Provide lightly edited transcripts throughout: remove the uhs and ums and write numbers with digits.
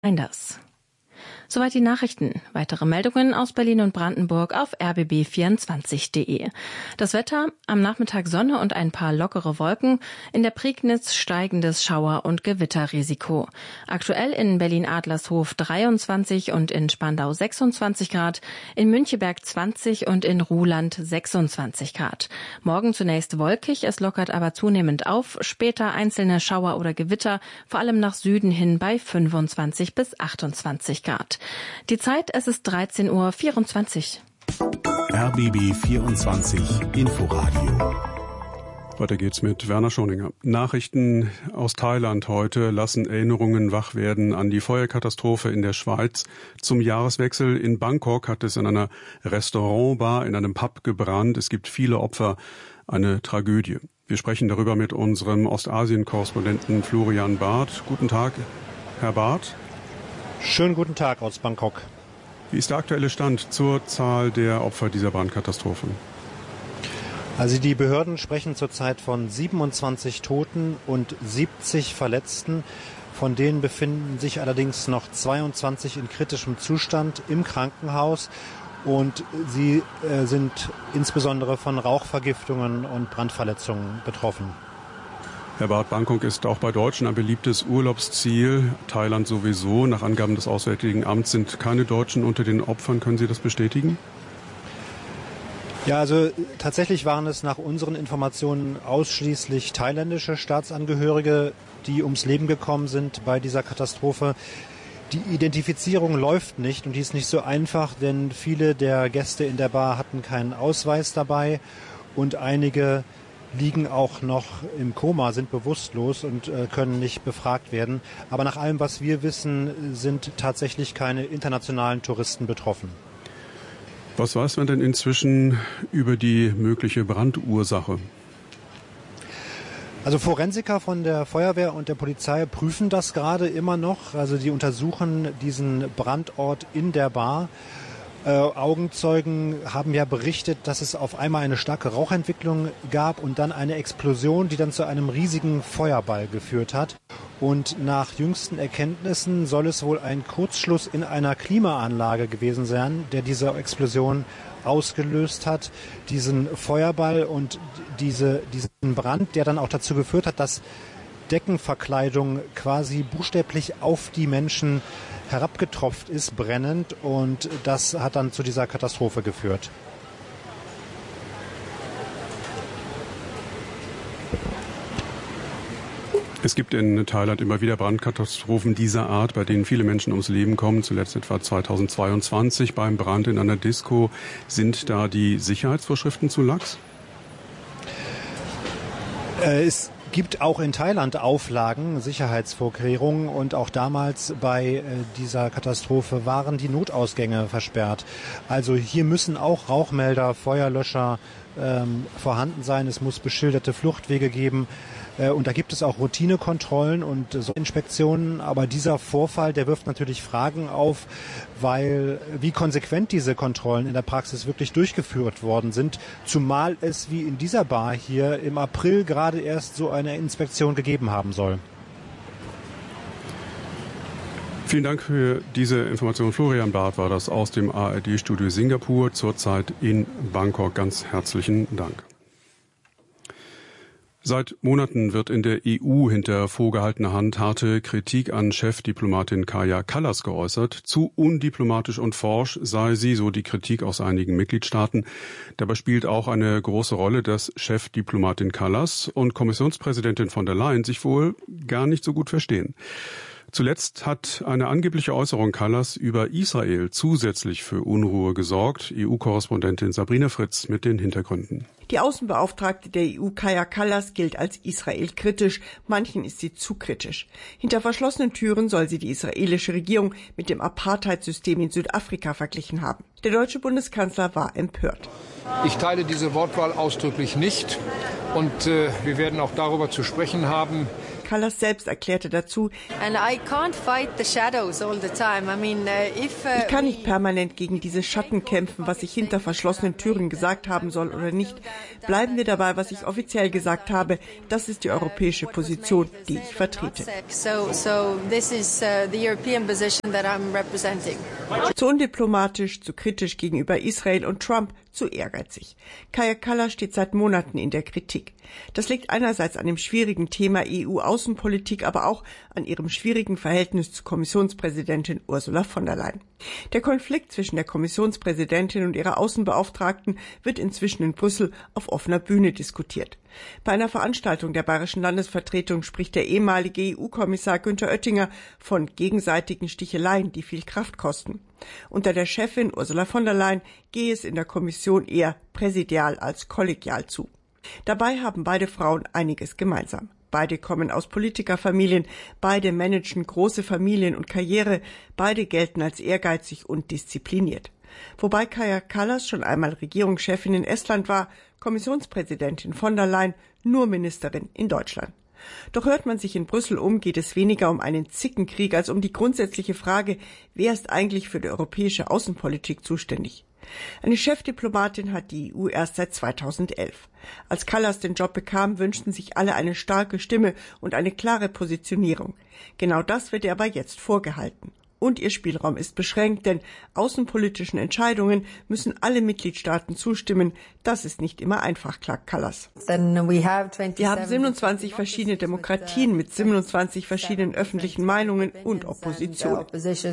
Das. Soweit die Nachrichten. Weitere Meldungen aus Berlin und Brandenburg auf rbb24.de. Das Wetter, am Nachmittag Sonne und ein paar lockere Wolken, in der Prignitz steigendes Schauer- und Gewitterrisiko. Aktuell in Berlin-Adlershof 23 und in Spandau 26 Grad, in Müncheberg 20 und in Ruhland 26 Grad. Morgen zunächst wolkig, es lockert aber zunehmend auf, später einzelne Schauer oder Gewitter, vor allem nach Süden hin bei 25 bis 28 Grad. Die Zeit, es ist 13:24 Uhr. RBB 24 Inforadio. Weiter geht's mit Werner Schoninger. Nachrichten aus Thailand heute lassen Erinnerungen wach werden an die Feuerkatastrophe in der Schweiz. Zum Jahreswechsel in Bangkok hat es in einer Restaurantbar, in einem Pub gebrannt. Es gibt viele Opfer, eine Tragödie. Wir sprechen darüber mit unserem Ostasien-Korrespondenten Florian Barth. Guten Tag, Herr Barth. Schönen guten Tag aus Bangkok. Wie ist der aktuelle Stand zur Zahl der Opfer dieser Brandkatastrophe? Also die Behörden sprechen zurzeit von 27 Toten und 70 Verletzten. Von denen befinden sich allerdings noch 22 in kritischem Zustand im Krankenhaus. Und sie sind insbesondere von Rauchvergiftungen und Brandverletzungen betroffen. Herr Barth, Bangkok ist auch bei Deutschen ein beliebtes Urlaubsziel. Thailand sowieso. Nach Angaben des Auswärtigen Amts sind keine Deutschen unter den Opfern. Können Sie das bestätigen? Ja, also tatsächlich waren es nach unseren Informationen ausschließlich thailändische Staatsangehörige, die ums Leben gekommen sind bei dieser Katastrophe. Die Identifizierung läuft nicht und die ist nicht so einfach, denn viele der Gäste in der Bar hatten keinen Ausweis dabei und einige liegen auch noch im Koma, sind bewusstlos und können nicht befragt werden. Aber nach allem, was wir wissen, sind tatsächlich keine internationalen Touristen betroffen. Was weiß man denn inzwischen über die mögliche Brandursache? Also Forensiker von der Feuerwehr und der Polizei prüfen das gerade immer noch. Also die untersuchen diesen Brandort in der Bar. Augenzeugen haben ja berichtet, dass es auf einmal eine starke Rauchentwicklung gab und dann eine Explosion, die dann zu einem riesigen Feuerball geführt hat. Und nach jüngsten Erkenntnissen soll es wohl ein Kurzschluss in einer Klimaanlage gewesen sein, der diese Explosion ausgelöst hat, diesen Feuerball und diesen Brand, der dann auch dazu geführt hat, dass Deckenverkleidung quasi buchstäblich auf die Menschen herabgetropft ist, brennend, und das hat dann zu dieser Katastrophe geführt. Es gibt in Thailand immer wieder Brandkatastrophen dieser Art, bei denen viele Menschen ums Leben kommen. Zuletzt etwa 2022 beim Brand in einer Disco. Sind da die Sicherheitsvorschriften zu lax? Es gibt auch in Thailand Auflagen, Sicherheitsvorkehrungen, und auch damals bei dieser Katastrophe waren die Notausgänge versperrt. Also hier müssen auch Rauchmelder, Feuerlöscher vorhanden sein. Es muss beschilderte Fluchtwege geben. Und da gibt es auch Routinekontrollen und so Inspektionen. Aber dieser Vorfall, der wirft natürlich Fragen auf, weil wie konsequent diese Kontrollen in der Praxis wirklich durchgeführt worden sind. Zumal es wie in dieser Bar hier im April gerade erst so eine Inspektion gegeben haben soll. Vielen Dank für diese Information. Florian Barth war das aus dem ARD-Studio Singapur, zurzeit in Bangkok. Ganz herzlichen Dank. Seit Monaten wird in der EU hinter vorgehaltener Hand harte Kritik an Chefdiplomatin Kaja Kallas geäußert. Zu undiplomatisch und forsch sei sie, so die Kritik aus einigen Mitgliedstaaten. Dabei spielt auch eine große Rolle, dass Chefdiplomatin Kallas und Kommissionspräsidentin von der Leyen sich wohl gar nicht so gut verstehen. Zuletzt hat eine angebliche Äußerung Kallas über Israel zusätzlich für Unruhe gesorgt. EU-Korrespondentin Sabrina Fritz mit den Hintergründen. Die Außenbeauftragte der EU, Kaja Kallas, gilt als Israel-kritisch. Manchen ist sie zu kritisch. Hinter verschlossenen Türen soll sie die israelische Regierung mit dem Apartheidsystem in Südafrika verglichen haben. Der deutsche Bundeskanzler war empört. Ich teile diese Wortwahl ausdrücklich nicht. Und wir werden auch darüber zu sprechen haben, Kallas selbst erklärte dazu, ich kann nicht permanent gegen diese Schatten kämpfen, was ich hinter verschlossenen Türen gesagt haben soll oder nicht. Bleiben wir dabei, was ich offiziell gesagt habe. Das ist die europäische Position, die ich vertrete. Zu undiplomatisch, zu kritisch gegenüber Israel und Trump, zu ehrgeizig. Kaja Kallas steht seit Monaten in der Kritik. Das liegt einerseits an dem schwierigen Thema EU-Außenpolitik, aber auch an ihrem schwierigen Verhältnis zu Kommissionspräsidentin Ursula von der Leyen. Der Konflikt zwischen der Kommissionspräsidentin und ihrer Außenbeauftragten wird inzwischen in Brüssel auf offener Bühne diskutiert. Bei einer Veranstaltung der Bayerischen Landesvertretung spricht der ehemalige EU-Kommissar Günther Oettinger von gegenseitigen Sticheleien, die viel Kraft kosten. Unter der Chefin Ursula von der Leyen gehe es in der Kommission eher präsidial als kollegial zu. Dabei haben beide Frauen einiges gemeinsam. Beide kommen aus Politikerfamilien, beide managen große Familien und Karriere, beide gelten als ehrgeizig und diszipliniert. Wobei Kaja Kallas schon einmal Regierungschefin in Estland war, Kommissionspräsidentin von der Leyen nur Ministerin in Deutschland. Doch hört man sich in Brüssel um, geht es weniger um einen Zickenkrieg als um die grundsätzliche Frage, wer ist eigentlich für die europäische Außenpolitik zuständig? Eine Chefdiplomatin hat die EU erst seit 2011. Als Kallas den Job bekam, wünschten sich alle eine starke Stimme und eine klare Positionierung. Genau das wird ihr aber jetzt vorgehalten. Und ihr Spielraum ist beschränkt, denn außenpolitischen Entscheidungen müssen alle Mitgliedstaaten zustimmen. Das ist nicht immer einfach, klagt Kallas. Wir haben 27 verschiedene Demokratien mit 27 verschiedenen öffentlichen Meinungen und Opposition.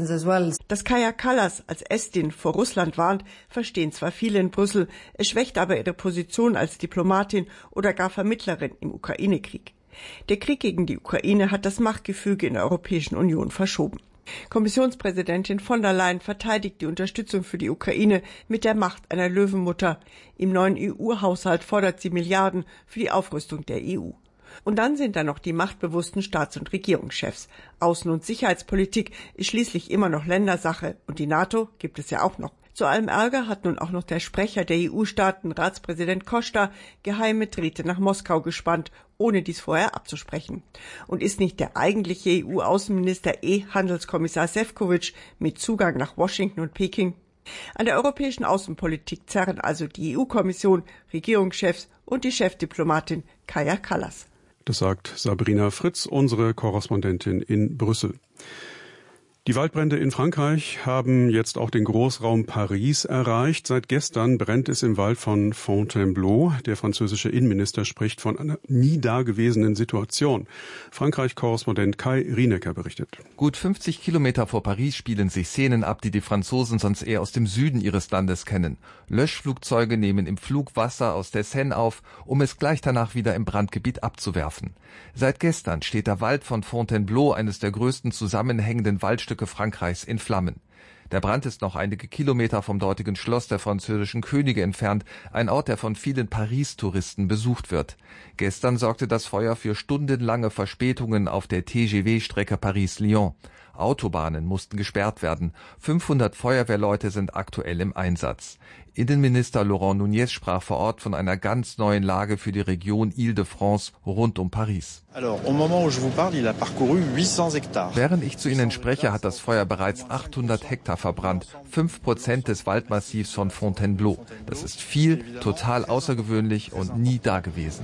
Dass Kaja Kallas als Estin vor Russland warnt, verstehen zwar viele in Brüssel, es schwächt aber ihre Position als Diplomatin oder gar Vermittlerin im Ukraine-Krieg. Der Krieg gegen die Ukraine hat das Machtgefüge in der Europäischen Union verschoben. Kommissionspräsidentin von der Leyen verteidigt die Unterstützung für die Ukraine mit der Macht einer Löwenmutter. Im neuen EU-Haushalt fordert sie Milliarden für die Aufrüstung der EU. Und dann sind da noch die machtbewussten Staats- und Regierungschefs. Außen- und Sicherheitspolitik ist schließlich immer noch Ländersache und die NATO gibt es ja auch noch. Zu allem Ärger hat nun auch noch der Sprecher der EU-Staaten, Ratspräsident Costa, geheime Drähte nach Moskau gespannt, ohne dies vorher abzusprechen. Und ist nicht der eigentliche EU-Außenminister Handelskommissar Šefčovič mit Zugang nach Washington und Peking? An der europäischen Außenpolitik zerren also die EU-Kommission, Regierungschefs und die Chefdiplomatin Kaja Kallas. Das sagt Sabrina Fritz, unsere Korrespondentin in Brüssel. Die Waldbrände in Frankreich haben jetzt auch den Großraum Paris erreicht. Seit gestern brennt es im Wald von Fontainebleau. Der französische Innenminister spricht von einer nie dagewesenen Situation. Frankreich-Korrespondent Kai Rienecker berichtet. Gut 50 Kilometer vor Paris spielen sich Szenen ab, die die Franzosen sonst eher aus dem Süden ihres Landes kennen. Löschflugzeuge nehmen im Flug Wasser aus der Seine auf, um es gleich danach wieder im Brandgebiet abzuwerfen. Seit gestern steht der Wald von Fontainebleau, eines der größten zusammenhängenden Waldstücke Frankreichs, in Flammen. Der Brand ist noch einige Kilometer vom dortigen Schloss der französischen Könige entfernt, ein Ort, der von vielen Paris-Touristen besucht wird. Gestern sorgte das Feuer für stundenlange Verspätungen auf der TGV-Strecke Paris-Lyon. Autobahnen mussten gesperrt werden. 500 Feuerwehrleute sind aktuell im Einsatz. Innenminister Laurent Nunez sprach vor Ort von einer ganz neuen Lage für die Region Île-de-France rund um Paris. Während ich zu Ihnen spreche, hat das Feuer bereits 800 Hektar verbrannt, 5% des Waldmassivs von Fontainebleau. Das ist viel, total außergewöhnlich und nie dagewesen.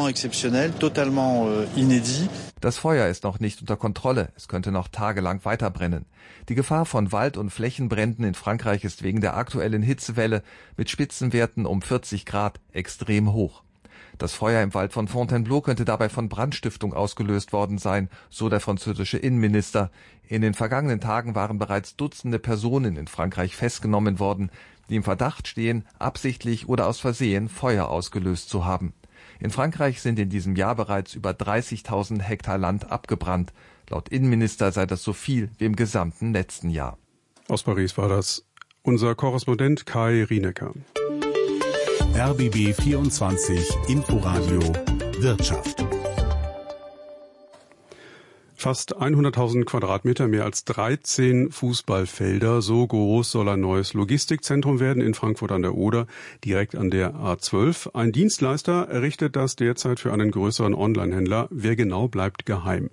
Das Feuer ist noch nicht unter Kontrolle. Es könnte noch tagelang weiterbrennen. Die Gefahr von Wald- und Flächenbränden in Frankreich ist wegen der aktuellen Hitzewelle mit Spitzenwerten um 40 Grad extrem hoch. Das Feuer im Wald von Fontainebleau könnte dabei von Brandstiftung ausgelöst worden sein, so der französische Innenminister. In den vergangenen Tagen waren bereits Dutzende Personen in Frankreich festgenommen worden, die im Verdacht stehen, absichtlich oder aus Versehen Feuer ausgelöst zu haben. In Frankreich sind in diesem Jahr bereits über 30.000 Hektar Land abgebrannt. Laut Innenminister sei das so viel wie im gesamten letzten Jahr. Aus Paris war das unser Korrespondent Kai Rienecker. RBB 24 Inforadio Wirtschaft. Fast 100.000 Quadratmeter, mehr als 13 Fußballfelder. So groß soll ein neues Logistikzentrum werden in Frankfurt an der Oder, direkt an der A12. Ein Dienstleister errichtet das derzeit für einen größeren Onlinehändler. Wer genau, bleibt geheim.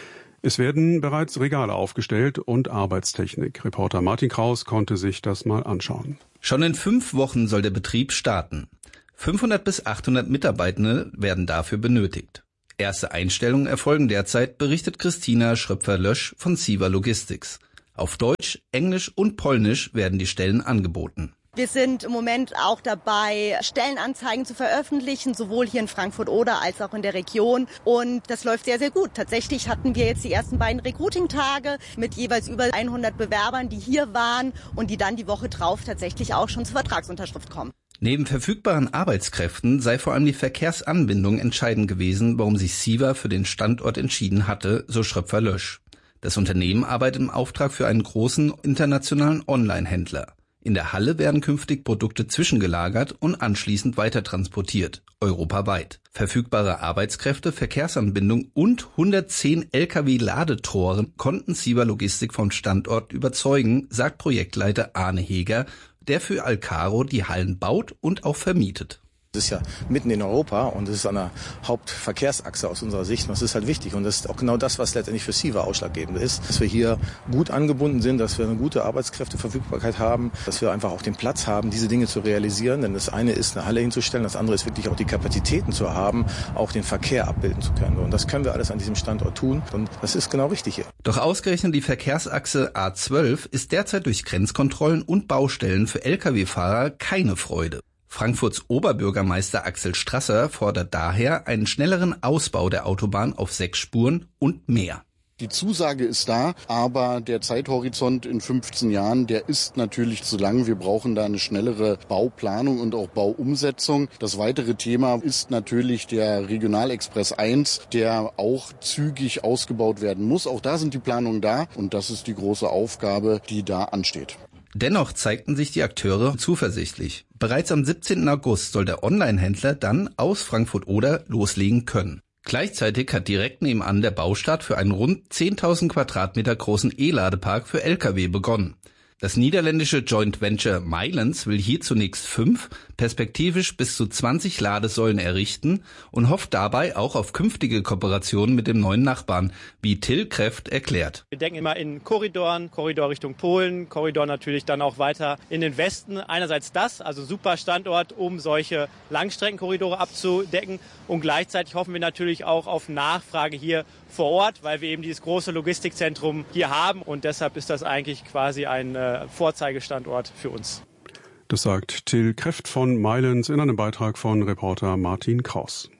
Es werden bereits Regale aufgestellt und Arbeitstechnik. Reporter Martin Kraus konnte sich das mal anschauen. Schon in 5 Wochen soll der Betrieb starten. 500 bis 800 Mitarbeitende werden dafür benötigt. Erste Einstellungen erfolgen derzeit, berichtet Christina Schröpfer-Lösch von CEVA Logistics. Auf Deutsch, Englisch und Polnisch werden die Stellen angeboten. Wir sind im Moment auch dabei, Stellenanzeigen zu veröffentlichen, sowohl hier in Frankfurt-Oder als auch in der Region. Und das läuft sehr, sehr gut. Tatsächlich hatten wir jetzt die ersten beiden Recruiting-Tage mit jeweils über 100 Bewerbern, die hier waren und die dann die Woche drauf tatsächlich auch schon zur Vertragsunterschrift kommen. Neben verfügbaren Arbeitskräften sei vor allem die Verkehrsanbindung entscheidend gewesen, warum sich CEVA für den Standort entschieden hatte, so Schröpfer-Lösch. Das Unternehmen arbeitet im Auftrag für einen großen internationalen Online-Händler. In der Halle werden künftig Produkte zwischengelagert und anschließend weitertransportiert, europaweit. Verfügbare Arbeitskräfte, Verkehrsanbindung und 110 Lkw-Ladetoren konnten CEVA Logistik vom Standort überzeugen, sagt Projektleiter Arne Heger, der für Alcaro die Hallen baut und auch vermietet. Das ist ja mitten in Europa und es ist an der Hauptverkehrsachse aus unserer Sicht. Und das ist halt wichtig. Und das ist auch genau das, was letztendlich für CEVA ausschlaggebend ist. Dass wir hier gut angebunden sind, dass wir eine gute Arbeitskräfteverfügbarkeit haben, dass wir einfach auch den Platz haben, diese Dinge zu realisieren. Denn das eine ist, eine Halle hinzustellen, das andere ist wirklich auch die Kapazitäten zu haben, auch den Verkehr abbilden zu können. Und das können wir alles an diesem Standort tun. Und das ist genau richtig hier. Doch ausgerechnet die Verkehrsachse A12 ist derzeit durch Grenzkontrollen und Baustellen für Lkw-Fahrer keine Freude. Frankfurts Oberbürgermeister Axel Strasser fordert daher einen schnelleren Ausbau der Autobahn auf 6 Spuren und mehr. Die Zusage ist da, aber der Zeithorizont in 15 Jahren, der ist natürlich zu lang. Wir brauchen da eine schnellere Bauplanung und auch Bauumsetzung. Das weitere Thema ist natürlich der Regionalexpress 1, der auch zügig ausgebaut werden muss. Auch da sind die Planungen da und das ist die große Aufgabe, die da ansteht. Dennoch zeigten sich die Akteure zuversichtlich. Bereits am 17. August soll der Online-Händler dann aus Frankfurt-Oder loslegen können. Gleichzeitig hat direkt nebenan der Baustart für einen rund 10.000 Quadratmeter großen E-Ladepark für Lkw begonnen. Das niederländische Joint Venture Milans will hier zunächst 5, perspektivisch bis zu 20 Ladesäulen errichten und hofft dabei auch auf künftige Kooperationen mit dem neuen Nachbarn, wie Till Kreft erklärt. Wir denken immer in Korridoren, Korridor Richtung Polen, Korridor natürlich dann auch weiter in den Westen. Einerseits das, also super Standort, um solche Langstreckenkorridore abzudecken und gleichzeitig hoffen wir natürlich auch auf Nachfrage hier vor Ort, weil wir eben dieses große Logistikzentrum hier haben und deshalb ist das eigentlich quasi ein Vorzeigestandort für uns. Das sagt Till Kreft von Milans in einem Beitrag von Reporter Martin Kraus.